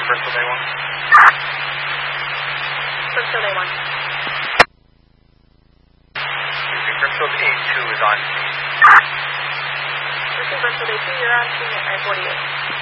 Bristol Day 1. Bristol Day 1. Excuse me, Bristol Day 2 is on scene. Bristol Day 2, you're on scene at 948.